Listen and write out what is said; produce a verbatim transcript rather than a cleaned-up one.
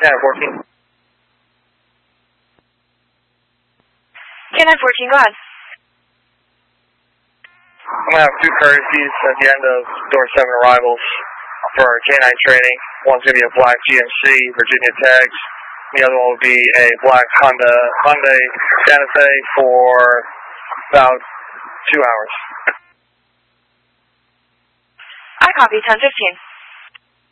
nine fourteen. K nine fourteen, go ahead. I'm going to have two courtesies at the end of door seven arrivals for K nine training. One's going to be a black G M C, Virginia tags. The other one will be a black Honda Hyundai Santa Fe for about two hours. I copy ten fifteen.